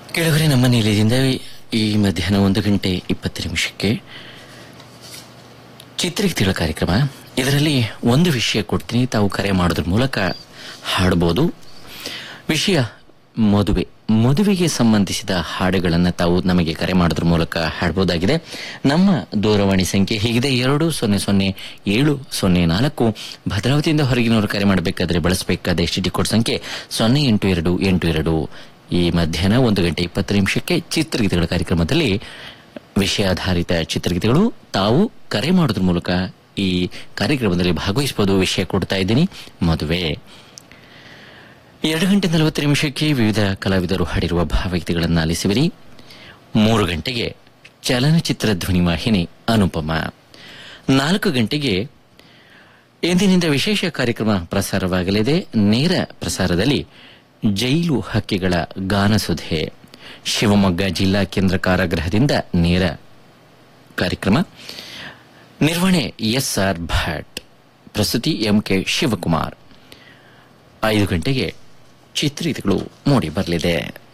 ಕೆಳಗಡೆ ನಮ್ಮ ನಿಲಯದಿಂದ ಈ ಮಧ್ಯಾಹ್ನ 1:20 ಚಿತ್ರಗೀತೆಗಳ ಕಾರ್ಯಕ್ರಮ. ಇದರಲ್ಲಿ ಒಂದು ವಿಷಯ ಕೊಡ್ತೀನಿ, ತಾವು ಕರೆ ಮಾಡೋದ್ರ ಮೂಲಕ ಹಾಡಬಹುದು. ವಿಷಯ ಮದುವೆಗೆ ಸಂಬಂಧಿಸಿದ ಹಾಡುಗಳನ್ನು ತಾವು ನಮಗೆ ಕರೆ ಮಾಡೋದ್ರ ಮೂಲಕ ಹಾಡಬಹುದಾಗಿದೆ. ನಮ್ಮ ದೂರವಾಣಿ ಸಂಖ್ಯೆ ಹೀಗಿದೆ: 200704. ಭದ್ರಾವತಿಯಿಂದ ಹೊರಗಿನವರು ಕರೆ ಮಾಡಬೇಕಾದ್ರೆ ಬಳಸಬೇಕಾದ STD ಕೋಡ್ ಸಂಖ್ಯೆ 08282. ಈ ಮಧ್ಯಾಹ್ನ 1:20 ಚಿತ್ರಗೀತೆಗಳ ಕಾರ್ಯಕ್ರಮದಲ್ಲಿ ವಿಷಯಾಧಾರಿತ ಚಿತ್ರಗೀತೆಗಳು. ತಾವು ಕರೆ ಮಾಡೋದ್ರ ಮೂಲಕ ಈ ಕಾರ್ಯಕ್ರಮದಲ್ಲಿ ಭಾಗವಹಿಸಬಹುದು. ವಿಷಯ ಕೊಡ್ತಾ ಇದ್ದೀನಿ, ಮದುವೆ. 2:40 ವಿವಿಧ ಕಲಾವಿದರು ಹಾಡಿರುವ ಭಾವಗೀತೆಗಳನ್ನು ಆಲಿಸುವಿರಿ. 3 ಗಂಟೆಗೆ ಚಲನಚಿತ್ರ ಧ್ವನಿವಾಹಿನಿ ಅನುಪಮ. 4 ಗಂಟೆಗೆ ಇಂದಿನಿಂದ ವಿಶೇಷ ಕಾರ್ಯಕ್ರಮ ಪ್ರಸಾರವಾಗಲಿದೆ. ನೇರ ಪ್ರಸಾರದಲ್ಲಿ ಜೈಲು ಹಕ್ಕಿಗಳ ಗಾನಸುಧೆ, ಶಿವಮೊಗ್ಗ ಜಿಲ್ಲಾ ಕೇಂದ್ರ ಕಾರಾಗೃಹದಿಂದ ನೇರ ಕಾರ್ಯಕ್ರಮ. ನಿರ್ವಹಣೆ SR ಭಟ್, ಪ್ರಸ್ತುತಿ MK ಶಿವಕುಮಾರ್. 5 ಗಂಟೆಗೆ ಚಿತ್ರಗೀತೆಗಳು ಮೂಡಿ ಬರಲಿದೆ.